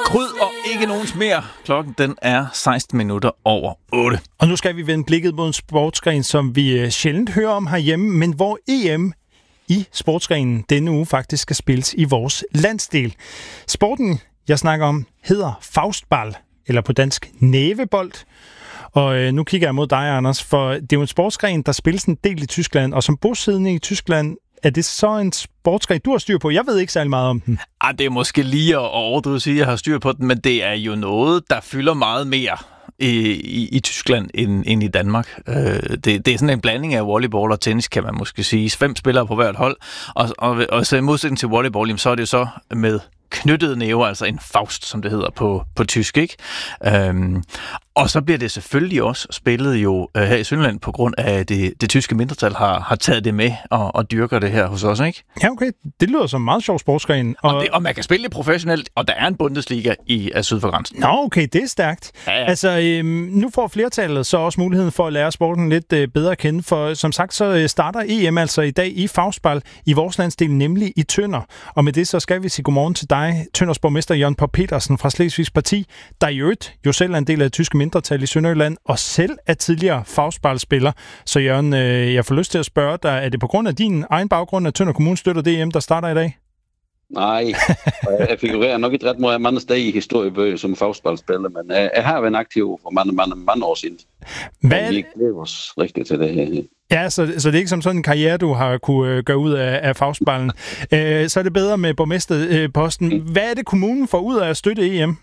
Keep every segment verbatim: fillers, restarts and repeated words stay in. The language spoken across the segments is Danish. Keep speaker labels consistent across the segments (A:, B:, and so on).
A: Kryd og ikke nogens mere. Klokken den er seksten minutter over otte.
B: Og nu skal vi vende blikket mod en sportsgren, som vi sjældent hører om herhjemme, men hvor E M i sportsgrenen denne uge faktisk skal spilles i vores landsdel. Sporten, jeg snakker om, hedder faustball, eller på dansk nævebold. Og øh, nu kigger jeg mod dig, Anders, for det er jo en sportsgren, der spilles en del i Tyskland, og som bosiddende i Tyskland, er det så en sportsgren, du har styr på? Jeg ved ikke særlig meget om den.
A: Ah, det er måske lige at overdrive at sige, at jeg har styr på den, men det er jo noget, der fylder meget mere i, i, i Tyskland end, end i Danmark. Øh, det, det er sådan en blanding af volleyball og tennis, kan man måske sige. Fem spillere på hvert hold, og, og, og så i modsætning til volleyball, så er det så med knyttede næver, altså en faust, som det hedder på, på tysk, ikke? Øhm, og så bliver det selvfølgelig også spillet jo øh, her i Sønderland, på grund af, at det, det tyske mindretal har, har taget det med og, og dyrker det her hos os, ikke?
B: Ja, okay. Det lyder som en meget sjov sportsgren.
A: Og, og, det, og man kan spille det professionelt, og der er en Bundesliga i af syd for grænsen.
B: Nå, okay, det er stærkt.
A: Ja, ja.
B: Altså, øhm, nu får flertallet så også muligheden for at lære sporten lidt øh, bedre at kende, for som sagt, så starter E M altså i dag i faustball i vores landsdel, nemlig i Tønder. Og med det så skal vi sige godmorgen til dig, Tønders borgmester Jørgen Pop Petersen fra Slesvigs Parti, der i øvrigt jo selv er en del af det tyske mindretal i Sønderjylland, og selv er tidligere faustballspiller. Så Jørgen, øh, jeg får lyst til at spørge dig, er det på grund af din egen baggrund, at Tønder Kommune støtter det E M, der starter i dag?
C: Nej, jeg figurerer nok ikke ret meget mange steder i historiebøger som faustballspiller, men jeg, jeg har været aktiv for mange, mange, mange år siden.
B: Hvad?
C: Vi glæder os rigtig til det her.
B: Ja, så, så det er ikke som sådan en karriere, du har kunne gøre ud af, af faustballen. øh, så er det bedre med borgmesterposten. Hvad er det, kommunen får ud af at støtte E M?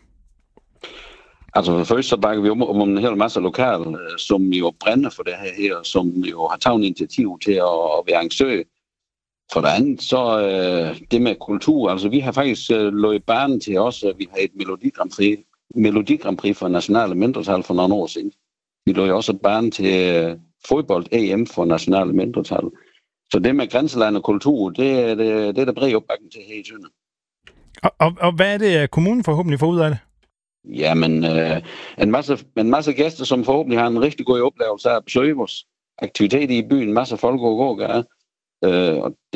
C: Altså først så bakker vi om, om en hel masse lokale, som jo brænder for det her, som jo har taget initiativ til at, at være arrangør. For det andet, så øh, det med kultur, altså vi har faktisk øh, løbet banen til os, at vi har et Melodi Grand Prix, Melodi Grand Prix for nationale mindretal for nogle år siden. Vi løb også banen til øh, fodbold-E M for nationale mindretal. Så det med grænseland og kultur, det er det, det er der bred opbakning til her i Tønder.
B: Og, og, og hvad er det, kommunen forhåbentlig får ud af det?
C: Jamen, øh, en, masse, en masse gæster, som forhåbentlig har en rigtig god oplevelse af at besøge vores aktiviteter i byen. En masse folk og gå, øh, og